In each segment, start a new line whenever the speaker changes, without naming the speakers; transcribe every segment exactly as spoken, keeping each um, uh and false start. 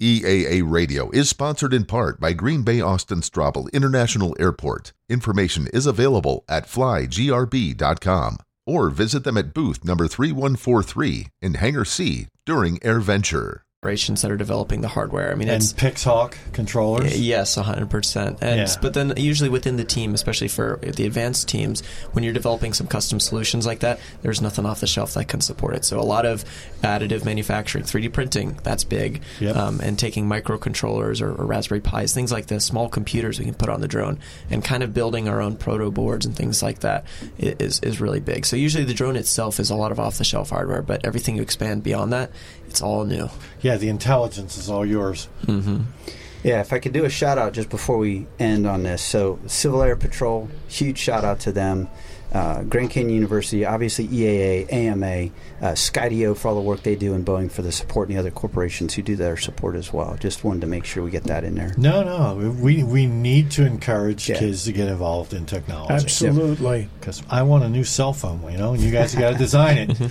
E A A Radio is sponsored in part by Green Bay Austin Straubel International Airport. Information is available at fly g r b dot com or visit them at booth number three one four three in Hangar C during AirVenture.
That are developing the hardware. I mean,
and
it's
Pixhawk controllers.
Yes, one hundred percent. And
yeah.
But then usually within the team, especially for the advanced teams, when you're developing some custom solutions like that, there's nothing off the shelf that can support it. So a lot of additive manufacturing, three D printing, that's big.
Yep.
Um, and taking microcontrollers or, or Raspberry Pis, things like this, small computers we can put on the drone, and kind of building our own proto boards and things like that is is really big. So usually the drone itself is a lot of off the shelf hardware, but everything you expand beyond that, it's all new.
Yeah, the intelligence is all yours.
Mm-hmm.
Yeah, if I could do a shout out just before we end on this. So, Civil Air Patrol, huge shout out to them. Uh, Grand Canyon University, obviously E A A, A M A, uh, Skydio for all the work they do, and Boeing for the support, and the other corporations who do their support as well. Just wanted to make sure we get that in there.
No, no, we we need to encourage
yeah.
kids to get involved in technology.
Absolutely.
Because I want a new cell phone, you know, and you guys got to design it.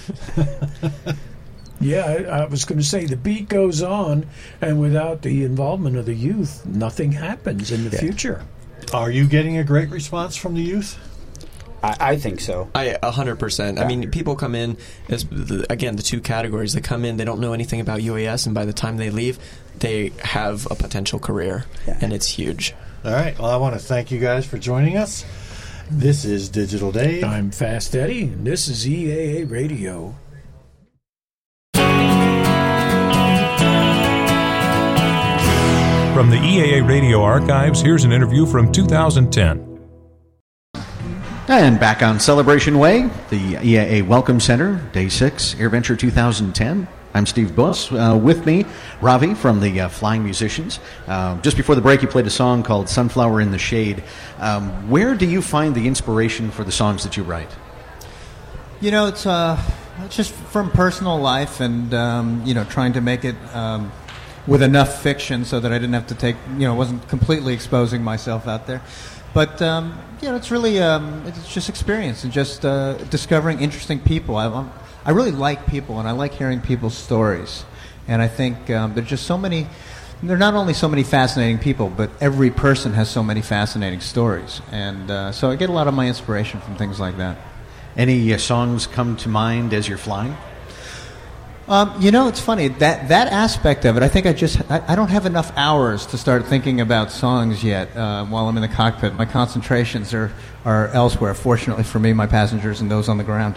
Yeah, I, I was going to say the beat goes on, and without the involvement of the youth, nothing happens in the yeah. future.
Are you getting a great response from the youth?
I, I think so.
I one hundred percent. I mean, people come in, as the, again, the two categories. They come in, they don't know anything about U A S, and by the time they leave, they have a potential career, yeah. and it's huge.
All right. Well, I want to thank you guys for joining us. This is Digital Dave.
I'm Fast Eddie, and this is E A A Radio.
From the E A A Radio archives, here's an interview from two thousand ten.
And back on Celebration Way, the E A A Welcome Center, Day six, AirVenture two thousand ten. I'm Steve Buss. Uh, with me, Ravi from the uh, Flying Musicians. Uh, just before the break, you played a song called Sunflower in the Shade. Um, where do you find the inspiration for the songs that you write?
You know, it's, uh, it's just from personal life and, um, you know, trying to make it... Um, with enough fiction so that I didn't have to take, you know, wasn't completely exposing myself out there. But, um, you know, it's really, um, it's just experience and just uh, discovering interesting people. I, I'm, I really like people, and I like hearing people's stories. And I think um, there's just so many, there are not only so many fascinating people, but every person has so many fascinating stories. And uh, so I get a lot of my inspiration from things like that.
Any uh, songs come to mind as you're flying?
Um, you know, it's funny, that that aspect of it, I think I just, I, I don't have enough hours to start thinking about songs yet uh, while I'm in the cockpit. My concentrations are, are elsewhere, fortunately for me, my passengers and those on the ground.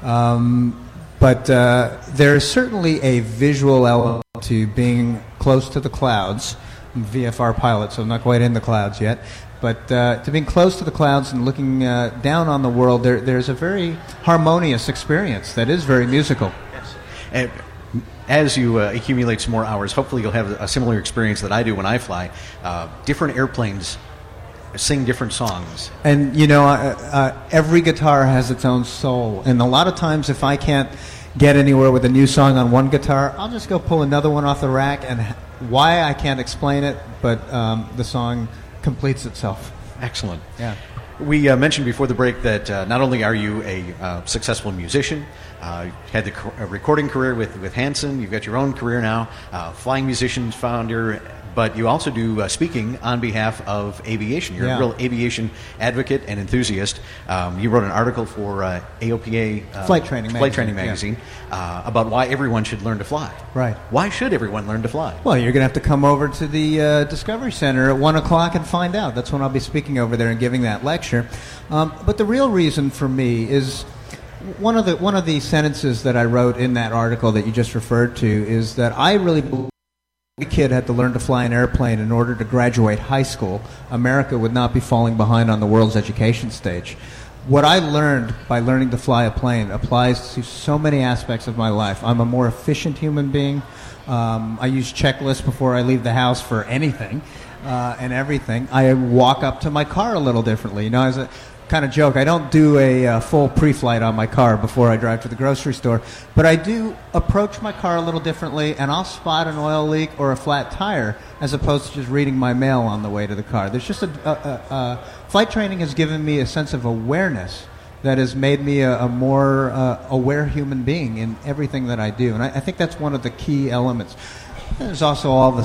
Um, but uh, there's certainly a visual element to being close to the clouds. I'm a V F R pilot, so I'm not quite in the clouds yet. But uh, to being close to the clouds and looking uh, down on the world, there, there's a very harmonious experience that is very musical.
And as you uh, accumulate some more hours, hopefully you'll have a similar experience that I do when I fly. Uh, different airplanes sing different songs.
And, you know, uh, uh, every guitar has its own soul. And a lot of times if I can't get anywhere with a new song on one guitar, I'll just go pull another one off the rack. And why, I can't explain it, but um, the song completes itself.
Excellent.
Yeah.
We uh, mentioned before the break that uh, not only are you a uh, successful musician, uh, you had the co- recording career with, with Hanson, you've got your own career now, uh, Flying Musicians founder, but you also do uh, speaking on behalf of aviation. You're
yeah.
a real aviation advocate and enthusiast. Um, you wrote an article for uh, A O P A uh,
Flight Training
Flight
Magazine,
Training Magazine
yeah.
uh, about why everyone should learn to fly.
Right.
Why should everyone learn to fly?
Well, you're going to have to come over to the uh, Discovery Center at one o'clock and find out. That's when I'll be speaking over there and giving that lecture. Um, but the real reason for me is one of the one of the sentences that I wrote in that article that you just referred to is that I really believe every kid had to learn to fly an airplane in order to graduate high school. America would not be falling behind on the world's education stage. What I learned by learning to fly a plane applies to so many aspects of my life. I'm a more efficient human being. Um, I use checklists before I leave the house for anything uh, and everything. I walk up to my car a little differently. You know, as a kind of joke, I don't do a uh, full pre-flight on my car before I drive to the grocery store, but I do approach my car a little differently, and I'll spot an oil leak or a flat tire as opposed to just reading my mail on the way to the car. There's just a, a, a, a flight training has given me a sense of awareness that has made me a, a more uh, aware human being in everything that I do, and I, I think that's one of the key elements. There's also all the